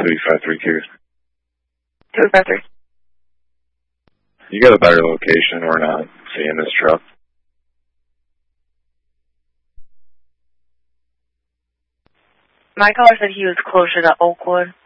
253 253. You got a better location. We're not seeing this truck. My caller said he was closer to Oakwood.